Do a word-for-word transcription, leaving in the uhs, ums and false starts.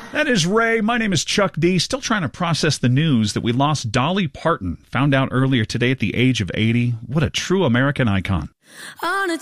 That is Ray. My name is Chuck D. Still trying to process the news that we lost Dolly Parton. Found out earlier today at the age of eighty. What a true American icon. On a